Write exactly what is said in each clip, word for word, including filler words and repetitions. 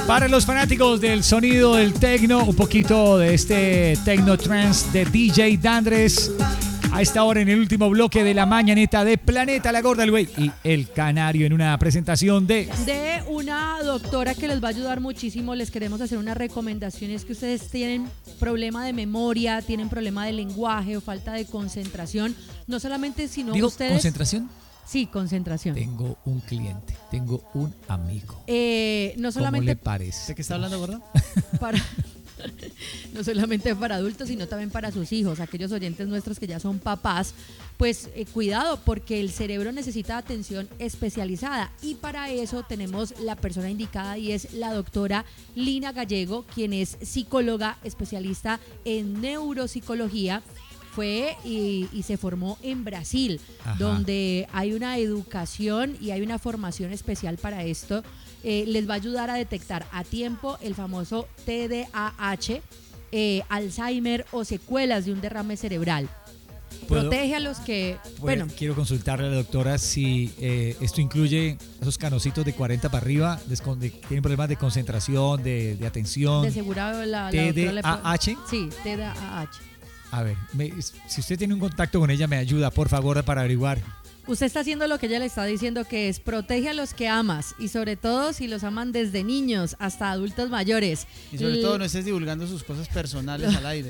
Para los fanáticos del sonido del techno, un poquito de este techno trance de D J Dandres. A esta hora en el último bloque de la mañaneta de Planeta La Gorda, el güey y el Canario en una presentación de... De una doctora que les va a ayudar muchísimo. Les queremos hacer unas recomendaciones que ustedes tienen problema de memoria, tienen problema de lenguaje o falta de concentración. No solamente, sino ¿Digo ustedes... concentración? Sí, concentración. Tengo un cliente, tengo un amigo. Eh, no solamente... ¿Cómo le parece? ¿De qué está hablando, gordo? Para... No solamente para adultos, sino también para sus hijos, aquellos oyentes nuestros que ya son papás, pues eh, cuidado, porque el cerebro necesita atención especializada y para eso tenemos la persona indicada y es la doctora Lina Gallego, quien es psicóloga especialista en neuropsicología. Fue y, y se formó en Brasil, Ajá. donde hay una educación y hay una formación especial para esto. Eh, les va a ayudar a detectar a tiempo el famoso T D A H, eh, Alzheimer o secuelas de un derrame cerebral. Protege a los que... Bueno, bueno, quiero consultarle a la doctora si eh, esto incluye esos canositos de cuarenta para arriba, de, de, tienen problemas de concentración, de, de atención. De seguro la, la T D A H. Sí, T D A H. A ver, me, si usted tiene un contacto con ella, me ayuda, por favor, para averiguar. Usted está haciendo lo que ella le está diciendo, que es protege a los que amas y sobre todo si los aman desde niños hasta adultos mayores. Y sobre L- todo no estés divulgando sus cosas personales al aire.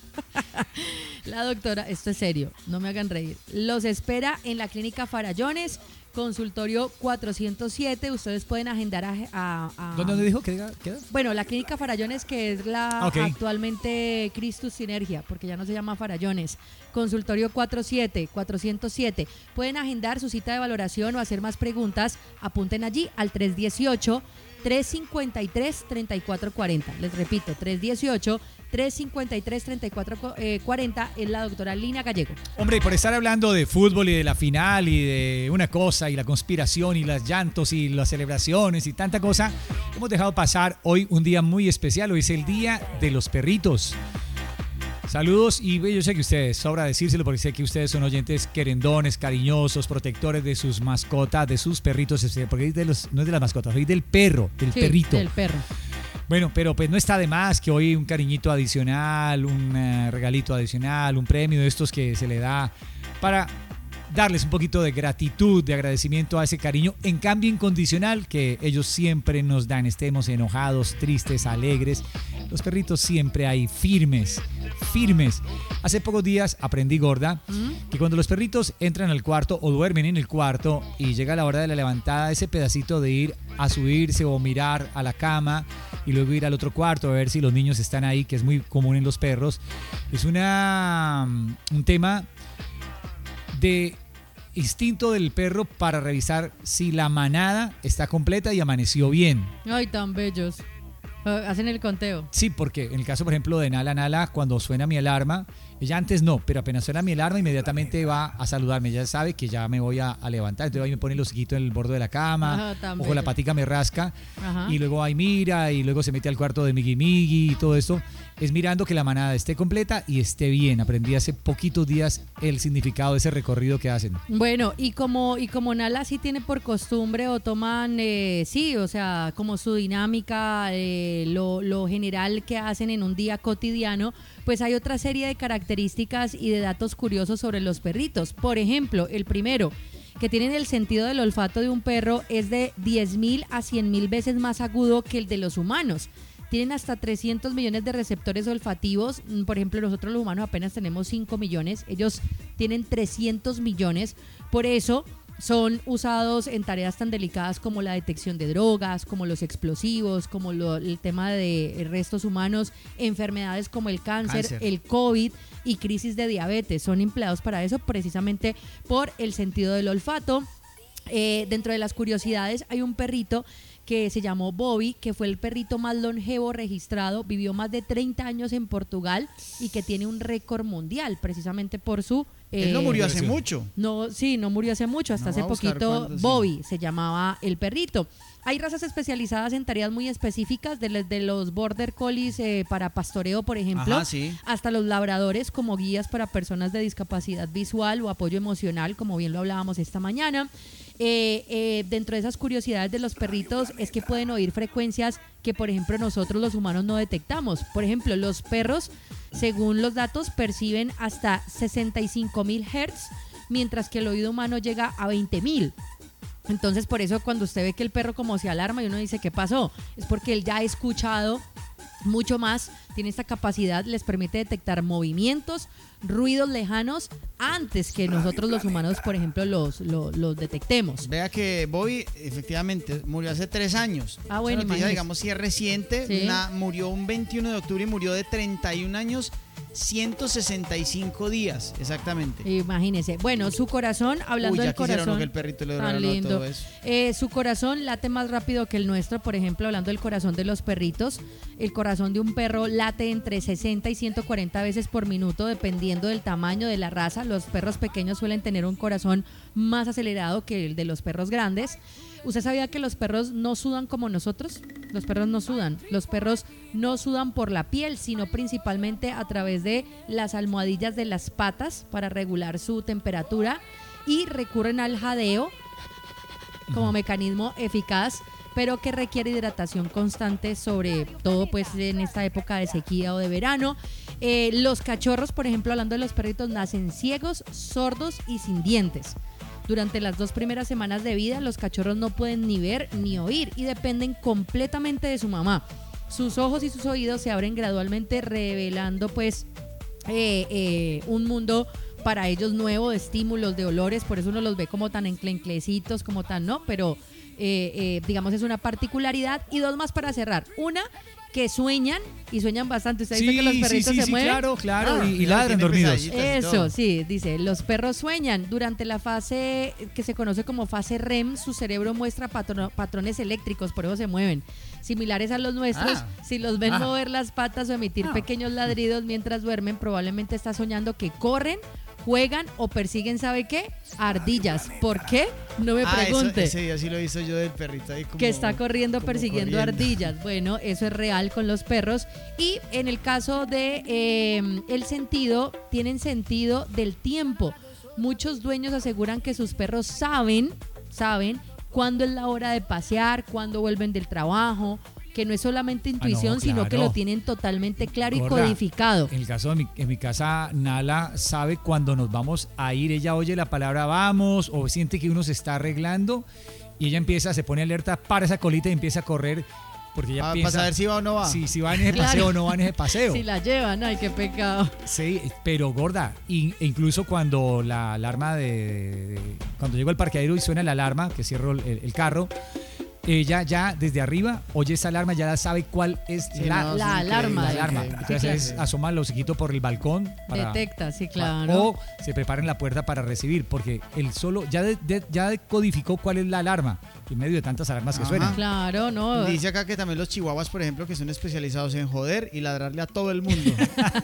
La doctora, esto es serio, no me hagan reír. Los espera en la clínica Farallones, consultorio cuatrocientos siete. Ustedes pueden agendar a... a, a ¿Dónde dijo que queda? Bueno, la clínica Farallones, que es la okay. actualmente Cristus Sinergia, porque ya no se llama Farallones. Consultorio cuatrocientos siete. Pueden agendar su cita de valoración o hacer más preguntas. Apunten allí al tres dieciocho, tres cincuenta y tres, treinta y cuatro cuarenta. Les repito, tres dieciocho, tres cincuenta y tres, treinta y cuatro cuarenta. Es la doctora Lina Gallego. Hombre, y por estar hablando de fútbol y de la final y de una cosa y la conspiración y las llantos y las celebraciones y tanta cosa, hemos dejado pasar hoy un día muy especial. Hoy es el Día de los Perritos. Saludos y yo sé que ustedes, sobra decírselo porque sé que ustedes son oyentes querendones, cariñosos, protectores de sus mascotas, de sus perritos, porque es de los, no es de las mascotas, es del perro, del sí, perrito. del perro. Bueno, pero pues no está de más que hoy un cariñito adicional, un uh, regalito adicional, un premio de estos que se le da para darles un poquito de gratitud, de agradecimiento a ese cariño, en cambio incondicional que ellos siempre nos dan, estemos enojados, tristes, alegres. Los perritos siempre hay firmes, firmes. Hace pocos días aprendí, gorda, ¿Mm? que cuando los perritos entran al cuarto o duermen en el cuarto y llega la hora de la levantada, ese pedacito de ir a subirse o mirar a la cama y luego ir al otro cuarto a ver si los niños están ahí, que es muy común en los perros, es una, un tema de instinto del perro para revisar si la manada está completa y amaneció bien. Ay, tan bellos. Hacen el conteo. Sí, porque en el caso, por ejemplo, de Nala, Nala, cuando suena mi alarma, ella antes no, pero apenas suena mi alarma, inmediatamente va a saludarme. Ella sabe que ya me voy a, a levantar, entonces ahí me pone el hociquito en el borde de la cama, Ajá, o con la patica me rasca, Ajá. y luego ahí mira, y luego se mete al cuarto de Migui Migui y todo esto. Es mirando que la manada esté completa y esté bien. Aprendí hace poquitos días el significado de ese recorrido que hacen. Bueno, y como, y como Nala sí tiene por costumbre o toman, eh, sí, o sea, como su dinámica, eh, lo, lo general que hacen en un día cotidiano, pues hay otra serie de características y de datos curiosos sobre los perritos. Por ejemplo, el primero, que tienen el sentido del olfato de un perro es de diez mil a cien mil veces más agudo que el de los humanos. Tienen hasta trescientos millones de receptores olfativos. Por ejemplo, nosotros los humanos apenas tenemos cinco millones. Ellos tienen trescientos millones. Por eso son usados en tareas tan delicadas como la detección de drogas, como los explosivos, como lo, el tema de restos humanos, enfermedades como el cáncer, cáncer, el COVID y crisis de diabetes. Son empleados para eso precisamente por el sentido del olfato. Eh, dentro de las curiosidades hay un perrito que se llamó Bobby, que fue el perrito más longevo registrado, vivió más de treinta años en Portugal y que tiene un récord mundial precisamente por su... Eh, Él no murió hace mucho. No, sí, no murió hace mucho, hasta no, hace poquito Bobby sí. se llamaba el perrito. Hay razas especializadas en tareas muy específicas, de, de los border collies eh, para pastoreo, por ejemplo, Ajá, sí. hasta los labradores como guías para personas de discapacidad visual o apoyo emocional, como bien lo hablábamos esta mañana. Eh, eh, dentro de esas curiosidades de los perritos es que pueden oír frecuencias que, por ejemplo, nosotros los humanos no detectamos. Por ejemplo, los perros, según los datos, perciben hasta sesenta y cinco mil hertz, mientras que el oído humano llega a veinte mil. Entonces, por eso cuando usted ve que el perro como se alarma y uno dice, ¿qué pasó? Es porque él ya ha escuchado mucho más, tiene esta capacidad, les permite detectar movimientos, ruidos lejanos antes que nosotros los humanos, por ejemplo, los, los, los detectemos. Vea que Bobby efectivamente murió hace tres años. Ah, bueno, noticia, imagínese. digamos, si es reciente, Sí. na- murió un veintiuno de octubre y murió de treinta y un años, ciento sesenta y cinco días, exactamente. Imagínese. Bueno, su corazón, hablando Uy, ya del quisiera corazón, uno que el perrito le durara tan todo lindo. eso. Eh, su corazón late más rápido que el nuestro, por ejemplo, hablando del corazón de los perritos. El corazón de un perro late entre sesenta y ciento cuarenta veces por minuto, dependiendo del tamaño de la raza. Los perros pequeños suelen tener un corazón más acelerado que el de los perros grandes. ¿Usted sabía que los perros no sudan como nosotros? Los perros no sudan. Los perros no sudan por la piel, sino principalmente a través de las almohadillas de las patas para regular su temperatura, y recurren al jadeo como mecanismo eficaz, pero que requiere hidratación constante, sobre todo pues en esta época de sequía o de verano. Eh, los cachorros, por ejemplo, hablando de los perritos, nacen ciegos, sordos y sin dientes. Durante las dos primeras semanas de vida, los cachorros no pueden ni ver ni oír y dependen completamente de su mamá. Sus ojos y sus oídos se abren gradualmente, revelando pues eh, eh, un mundo para ellos nuevo de estímulos, de olores. Por eso uno los ve como tan enclenclecitos, como tan, ¿no? Pero eh, eh, digamos es una particularidad. Y dos más para cerrar. Una, que sueñan, y sueñan bastante. Usted dice que los perritos sí, sí, se sí, mueven. claro, claro, Ah, y, y ya ladran tiene dormidos. pesadillas. y Eso, todo. sí, dice, los perros sueñan. Durante la fase que se conoce como fase R E M, su cerebro muestra patro- patrones eléctricos, por eso se mueven, similares a los nuestros. Ah. Si los ven Ah. mover las patas o emitir Ah. pequeños ladridos mientras duermen, probablemente está soñando que corren, juegan o persiguen, ¿sabe qué? Ardillas. ¿Por qué? No me Ah, eso- pregunte. ese día sí lo hizo yo del perrito ahí como, Que está corriendo como persiguiendo corriendo. ardillas. Bueno, eso es real con los perros. Y en el caso de eh, el sentido, tienen sentido del tiempo. Muchos dueños aseguran que sus perros saben, saben cuándo es la hora de pasear, cuándo vuelven del trabajo, que no es solamente intuición, sino que claro. lo tienen totalmente claro y Gorda, codificado. En el caso de mi, en mi casa, Nala sabe cuando nos vamos a ir. Ella oye la palabra vamos o siente que uno se está arreglando y ella empieza, se pone alerta, para esa colita y empieza a correr porque ella Ah, piensa para saber si va o no va. si, si va en ese Claro. paseo o no va en ese paseo. Si la llevan, ay, qué pecado. Sí, pero gorda, y- e incluso cuando la alarma de, de- cuando llego al parqueadero y suena la alarma, que cierro el, el carro, ella ya desde arriba oye esa alarma, ya sabe cuál es Sí, la, no, la sí, alarma. la increíble, alarma. increíble. Entonces claro. es, asoma el hociquito por el balcón para- Detecta, sí, para- claro. o se prepara en la puerta para recibir, porque él solo ya de- de- ya codificó cuál es la alarma en medio de tantas alarmas que Ajá. suenan. Claro, no. Dice acá que también los chihuahuas, por ejemplo, que son especializados en joder y ladrarle a todo el mundo.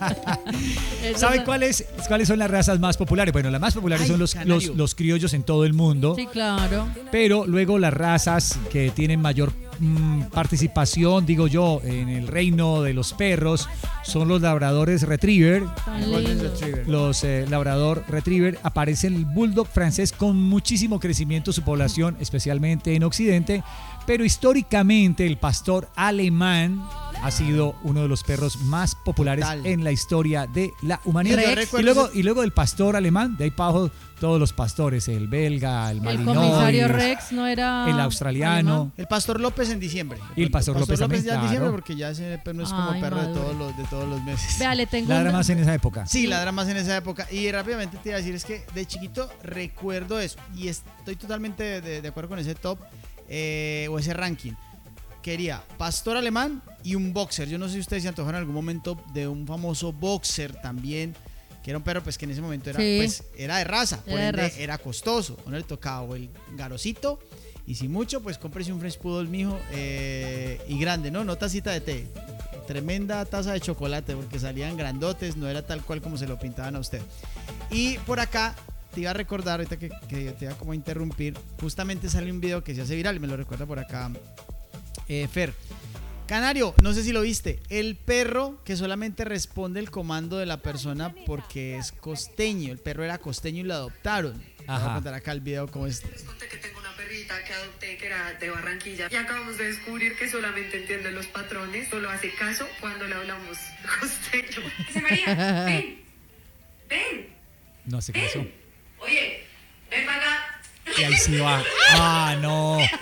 Eso ¿Sabe es- cuáles, cuáles son las razas más populares? Bueno, las más populares Ay, son los, canario. los, los criollos en todo el mundo. Sí, claro. Pero luego las razas que tienen mayor mm, participación, digo yo, en el reino de los perros, son los labradores retriever. Tan Golden lindo. Retriever. Los eh, labrador retriever, aparece el bulldog francés con muchísimo crecimiento su población, especialmente en Occidente, pero históricamente el pastor alemán ha sido uno de los perros más populares Total. en la historia de la humanidad. Rex. Yo Y recuerdo luego, ese- y luego el pastor alemán, de ahí para abajo todos los pastores, el belga, el El malinois, comisario Rex no era. el australiano. alemán. El Pastor López en diciembre. Y el Pastor López también, ya en diciembre claro. porque ya ese perro no es como Ay, perro de maduro. todos, los, de todos los meses. Vea, le tengo Ladra un- más en esa época. Sí, ladra más en esa época. Y rápidamente te iba a decir, es que de chiquito recuerdo eso. Y estoy totalmente de, de- de acuerdo con ese top eh, o ese ranking. Quería pastor alemán y un boxer. Yo no sé si ustedes se antojaron en algún momento de un famoso boxer también, que era un perro pues que en ese momento era, Sí. pues, era de raza, por Era de ende raza. era costoso. Uno le tocaba o el garocito y si mucho, pues cómprese un French Poodle, mijo, eh, y grande, ¿no? No tacita de té. Tremenda taza de chocolate porque salían grandotes, no era tal cual como se lo pintaban a usted. Y por acá te iba a recordar, ahorita que, que te iba como a interrumpir, justamente sale un video que se hace viral, me lo recuerda por acá eh, Fer. Canario, no sé si lo viste, el perro que solamente responde el comando de la persona porque es costeño, el perro era costeño y lo adoptaron. Te voy Ajá. a contar acá el video cómo es. Les conté que tengo una perrita que adopté, que era de Barranquilla, y acabamos de descubrir que solamente entiende los patrones, solo hace caso cuando le hablamos costeño. Dice María, ven, ven. No hace caso. Ven. Oye, ven para acá. Y ahí sí va. Ah, no. Ven,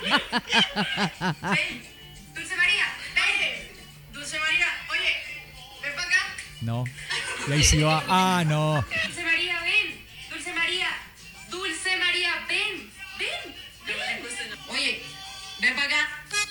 Dulce María, ven. Dulce María, oye, ven para acá. No. Y ahí sí va. Ah, no. Dulce María, ven. Dulce María, Dulce María, ven, ven, ven. Oye, ven para acá.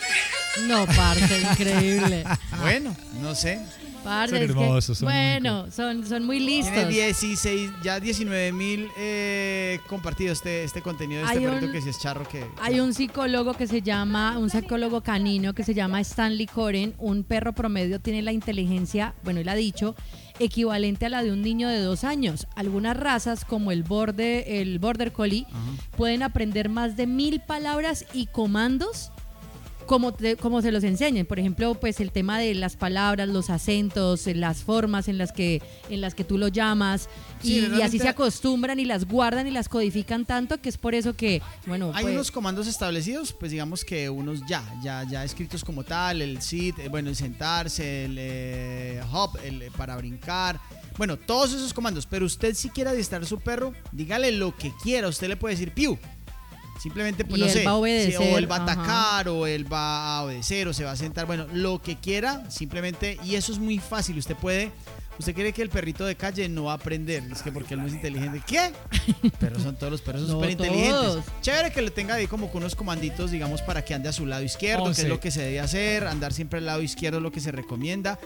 No, parce, increíble. Bueno, no sé. Parce, Son es que- hermosos, son bueno, son, son muy Tiene listos. dieciséis, ya diecinueve mil eh, compartidos este, este contenido de este Hay perrito un- que si es charro que... Hay un psicólogo que se llama, un psicólogo canino que se llama Stanley Coren. Un perro promedio tiene la inteligencia, bueno, él ha dicho, equivalente a la de un niño de dos años. Algunas razas, como el border, el border collie, pueden aprender más de mil palabras y comandos como, te- como se los enseñen. Por ejemplo, pues el tema de las palabras, los acentos, las formas en las que, en las que tú lo llamas. Sí, y, y realmente- así se acostumbran y las guardan y las codifican tanto que es por eso que, bueno, Hay pues, unos comandos establecidos, pues digamos que unos ya, ya, ya escritos como tal, el sit, eh, bueno, el sentarse, el eh, hop, el eh, para brincar, bueno, todos esos comandos, pero usted si quiere adiestrar a su perro, dígale lo que quiera, usted le puede decir piu, simplemente pues Y no él sé, va a obedecer, si- o él va a ajá. atacar, o él va a obedecer, o se va a sentar, bueno, lo que quiera, simplemente, y eso es muy fácil, usted puede... ¿Usted cree que el perrito de calle no va a aprender? Es que porque él no es inteligente. ¿Qué? Pero son todos los perros No súper inteligentes. todos. Chévere que le tenga ahí como con unos comanditos, digamos, para que ande a su lado izquierdo, once. que es lo que se debe hacer. Andar siempre al lado izquierdo es lo que se recomienda.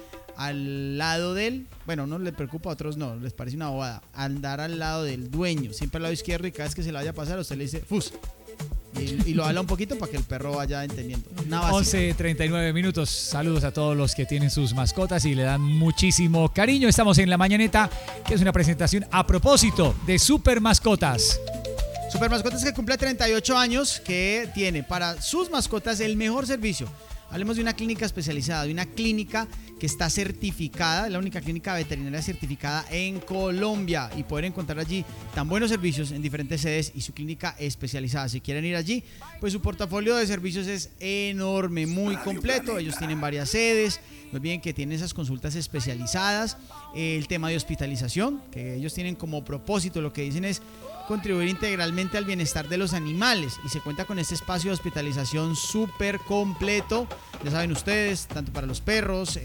Al lado del, bueno, a unos le preocupa, a otros no, les parece una bobada. Andar al lado del dueño, siempre al lado izquierdo, y cada vez que se le vaya a pasar, usted le dice ¡fus! Y, y lo habla un poquito para que el perro vaya entendiendo. Una básica. once treinta y nueve minutos. Saludos a todos los que tienen sus mascotas y le dan muchísimo cariño. Estamos en La Mañaneta, que es una presentación a propósito de Super Mascotas. Super Mascotas, que cumple treinta y ocho años, que tiene para sus mascotas el mejor servicio. Hablemos de una clínica especializada, de una clínica que está certificada, la única clínica veterinaria certificada en Colombia, y poder encontrar allí tan buenos servicios en diferentes sedes y su clínica especializada. Si quieren ir allí, pues su portafolio de servicios es enorme, muy completo. Ellos tienen varias sedes, no olviden que tienen esas consultas especializadas, el tema de hospitalización, que ellos tienen como propósito, lo que dicen es contribuir integralmente al bienestar de los animales, y se cuenta con este espacio de hospitalización súper completo, ya saben ustedes, tanto para los perros,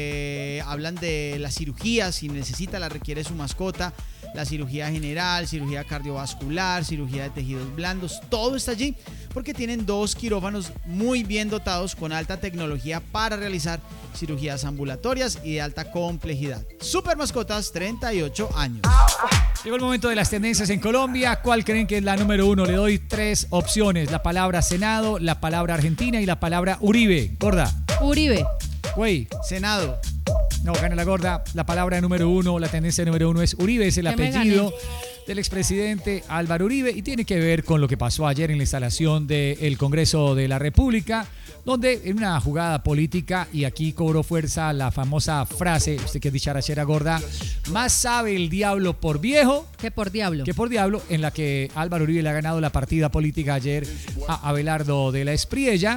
eh, hablan de la cirugía, si necesita, la requiere su mascota, la cirugía general, cirugía cardiovascular, cirugía de tejidos blandos, todo está allí, porque tienen dos quirófanos muy bien dotados con alta tecnología para realizar cirugías ambulatorias y de alta complejidad. Super Mascotas, treinta y ocho años. Llegó el momento de las tendencias en Colombia. ¿Cuál creen que es la número uno? Le doy tres opciones. La palabra Senado, la palabra Argentina y la palabra Uribe. Gorda. Uribe. Güey. Senado. No, gana la gorda. La palabra número uno, la tendencia número uno es Uribe. Es el Ya me apellido gané. del expresidente Álvaro Uribe y tiene que ver con lo que pasó ayer en la instalación del Congreso de la República, donde en una jugada política, y aquí cobró fuerza la famosa frase, usted que es dicharachera gorda, más sabe el diablo por viejo Que por diablo. que por diablo, en la que Álvaro Uribe le ha ganado la partida política ayer a Abelardo de la Espriella.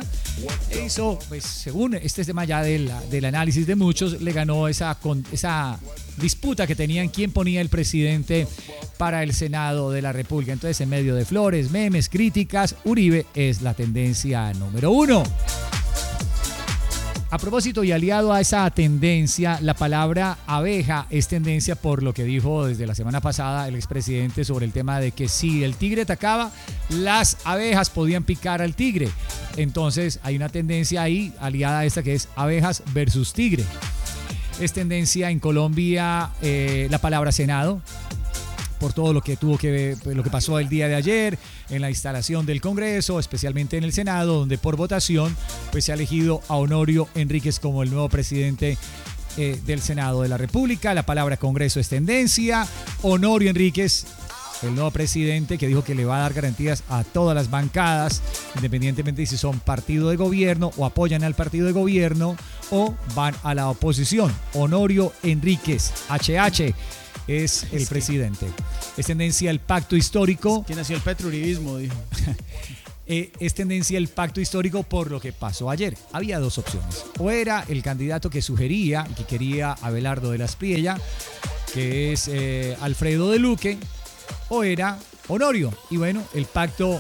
E hizo, pues según este tema ya del, del análisis de muchos, le ganó esa, con, esa disputa que tenían quién ponía el presidente para el Senado de la República. Entonces, en medio de flores, memes, críticas, Uribe es la tendencia número uno. A propósito y aliado a esa tendencia, la palabra abeja es tendencia por lo que dijo desde la semana pasada el expresidente sobre el tema de que si el tigre atacaba, las abejas podían picar al tigre. Entonces hay una tendencia ahí aliada a esta que es abejas versus tigre. Es tendencia en Colombia eh, la palabra Senado, por todo lo que tuvo que ver, lo que pasó el día de ayer en la instalación del Congreso, especialmente en el Senado, donde por votación pues se ha elegido a Honorio Enríquez como el nuevo presidente eh, del Senado de la República. La palabra Congreso es tendencia. Honorio Enríquez, el nuevo presidente, que dijo que le va a dar garantías a todas las bancadas, independientemente de si son partido de gobierno o apoyan al partido de gobierno o van a la oposición. Honorio Enríquez, H H, es el presidente. Es tendencia el pacto histórico. ¿Quién nació el petrouribismo? Dijo. eh, es tendencia el pacto histórico por lo que pasó ayer. Había dos opciones. O era el candidato que sugería, que quería Abelardo de la Espriella, que es eh, Alfredo de Luque, o era Honorio. Y bueno, el pacto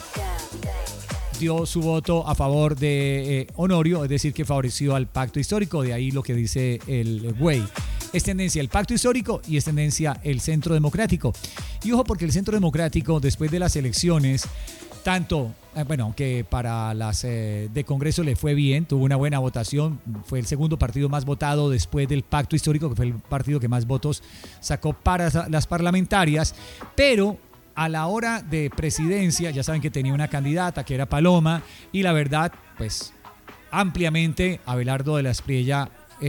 dio su voto a favor de eh, Honorio, es decir, que favoreció al pacto histórico. De ahí lo que dice el güey. Es tendencia el pacto histórico y es tendencia el centro democrático. Y ojo, porque el centro democrático, después de las elecciones, tanto, eh, bueno, aunque para las eh, de Congreso le fue bien, tuvo una buena votación, fue el segundo partido más votado después del pacto histórico, que fue el partido que más votos sacó para las parlamentarias, pero a la hora de presidencia, ya saben que tenía una candidata que era Paloma, y la verdad, pues ampliamente Abelardo de la Espriella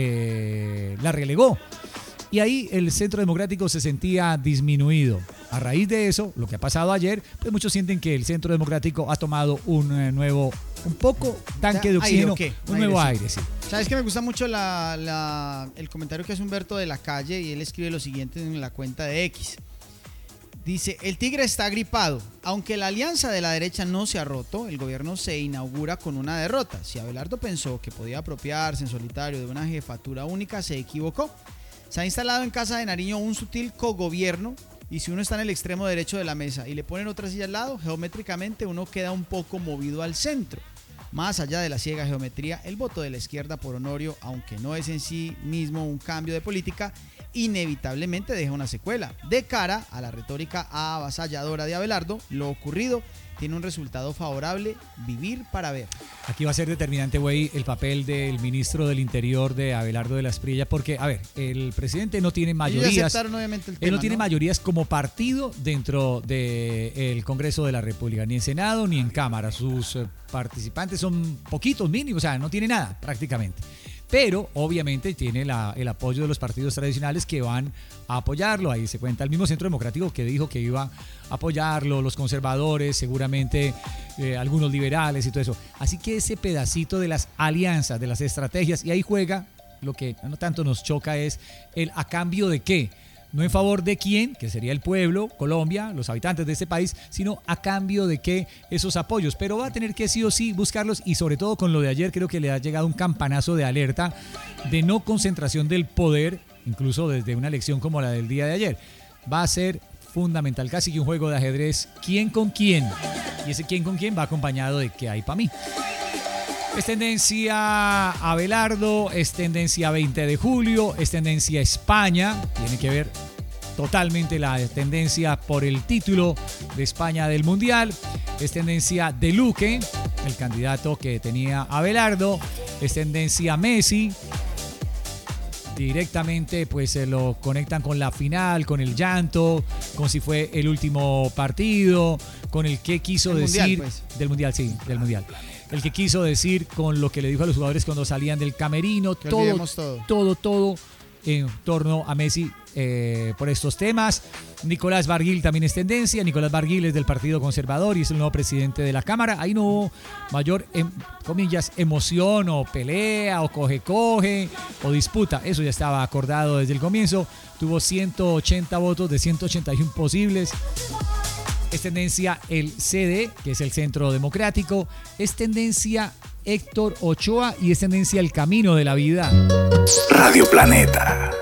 eh, la relegó. Y ahí el centro democrático se sentía disminuido. A raíz de eso, lo que ha pasado ayer, pues muchos sienten que el centro democrático ha tomado un eh, nuevo, un poco tanque de oxígeno, ¿Aire, un aire, nuevo sí. aire, sí. ¿Sabes que me gusta mucho la, la, el comentario que hace Humberto de la Calle? Y él escribe lo siguiente en la cuenta de X. Dice, el tigre está gripado. Aunque la alianza de la derecha no se ha roto, el gobierno se inaugura con una derrota. Si Abelardo pensó que podía apropiarse en solitario de una jefatura única, se equivocó. Se ha instalado en Casa de Nariño un sutil cogobierno, y si uno está en el extremo derecho de la mesa y le ponen otra silla al lado, geométricamente uno queda un poco movido al centro. Más allá de la ciega geometría, el voto de la izquierda por Honorio, aunque no es en sí mismo un cambio de política, inevitablemente deja una secuela. De cara a la retórica avasalladora de Abelardo, lo ocurrido tiene un resultado favorable: vivir para ver. Aquí va a ser determinante, güey, el papel del ministro del Interior de Abelardo de la Espriella, porque, a ver, el presidente no tiene mayorías. Ellos aceptaron, obviamente, el tema, él no tiene ¿no? mayorías como partido dentro del Congreso de la República, ni en Senado ni en Cámara. Sus eh, participantes son poquitos, mínimos, o sea, no tiene nada prácticamente. Pero obviamente tiene la, el apoyo de los partidos tradicionales que van a apoyarlo. Ahí se cuenta el mismo Centro Democrático que dijo que iba a apoyarlo, los conservadores, seguramente eh, algunos liberales y todo eso. Así que ese pedacito de las alianzas, de las estrategias, y ahí juega lo que no tanto nos choca, es el a cambio de qué. No en favor de quién, que sería el pueblo, Colombia, los habitantes de este país, sino a cambio de qué esos apoyos. Pero va a tener que sí o sí buscarlos, y sobre todo con lo de ayer creo que le ha llegado un campanazo de alerta de no concentración del poder, incluso desde una elección como la del día de ayer. Va a ser fundamental, casi que un juego de ajedrez, quién con quién. Y ese quién con quién va acompañado de qué hay para mí. Es tendencia Abelardo, es tendencia veinte de julio, es tendencia España, tiene que ver totalmente la tendencia por el título de España del Mundial, es tendencia de Luque, el candidato que tenía Abelardo, es tendencia Messi, directamente pues se lo conectan con la final, con el llanto, con si fue el último partido, con el que quiso el decir mundial, pues. del Mundial, sí, del Mundial. El que quiso decir con lo que le dijo a los jugadores cuando salían del camerino, Que todo, olvidemos todo. todo, todo en torno a Messi eh, por estos temas. Nicolás Barguil también es tendencia. Nicolás Barguil es del Partido Conservador y es el nuevo presidente de la Cámara. Ahí no hubo mayor, em, comillas, emoción o pelea o coge-coge o disputa. Eso ya estaba acordado desde el comienzo. Tuvo ciento ochenta votos de ciento ochenta y uno posibles. Es tendencia el C D, que es el Centro Democrático. Es tendencia Héctor Ochoa y es tendencia el Camino de la Vida. Radio Planeta.